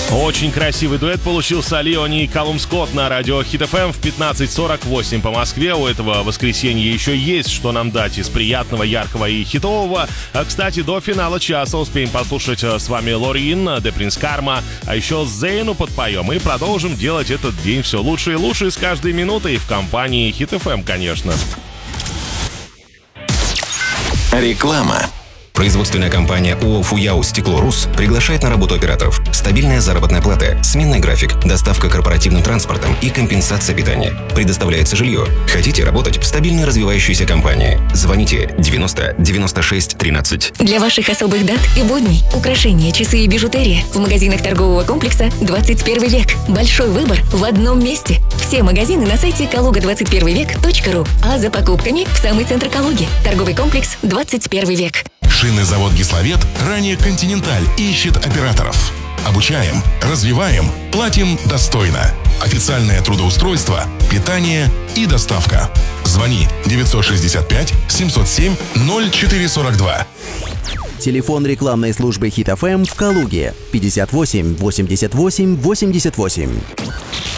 Очень красивый дуэт получился Леони и Калум Скотт на радио Хит FM в 15:48 по Москве. У этого воскресенья еще есть что нам дать из приятного, яркого и хитового. Кстати, до финала часа успеем послушать с вами Лорин, The Prince Karma, а еще Зейну подпоем и продолжим делать этот день все лучше и лучше с каждой минутой в компании Хит FM, конечно. Реклама. Производственная компания ООО «Фуяо Стекло Рус» приглашает на работу операторов. Стабильная заработная плата, сменный график, доставка корпоративным транспортом и компенсация питания. Предоставляется жилье. Хотите работать в стабильной развивающейся компании? Звоните 90 96 13. Для ваших особых дат и будней украшения, часы и бижутерия в магазинах торгового комплекса 21 век. Большой выбор в одном месте. Все магазины на сайте kaluga21vek.ru. А за покупками в самый центр Калуги. Торговый комплекс 21 век. Шинный завод «Кисловет», ранее «Континенталь», ищет операторов. Обучаем, развиваем, платим достойно. Официальное трудоустройство, питание и доставка. Звони 965 707 0442. Телефон рекламной службы Хит FM в Калуге 58 88 88.